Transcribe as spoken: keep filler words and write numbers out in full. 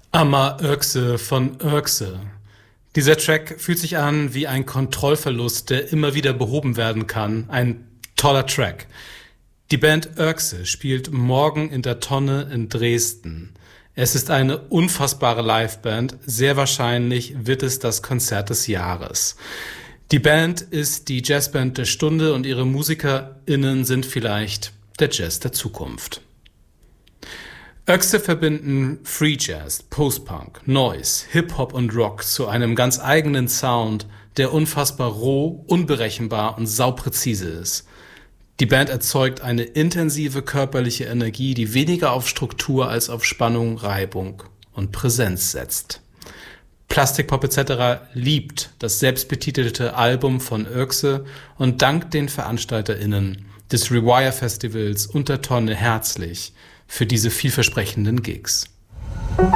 Amar Ökse von Ökse. Dieser Track fühlt sich an wie ein Kontrollverlust, der immer wieder behoben werden kann. Ein toller Track. Die Band Ökse spielt morgen in der Tonne in Dresden. Es ist eine unfassbare Liveband. Sehr wahrscheinlich wird es das Konzert des Jahres. Die Band ist die Jazzband der Stunde und ihre MusikerInnen sind vielleicht der Jazz der Zukunft. Ökse verbinden Free Jazz, Post-Punk, Noise, Hip-Hop und Rock zu einem ganz eigenen Sound, der unfassbar roh, unberechenbar und saupräzise ist. Die Band erzeugt eine intensive körperliche Energie, die weniger auf Struktur als auf Spannung, Reibung und Präsenz setzt. Plastic Pop et cetera liebt das selbstbetitelte Album von Ökse und dankt den VeranstalterInnen des Rewire Festivals und der Tonne herzlich für diese vielversprechenden Gigs.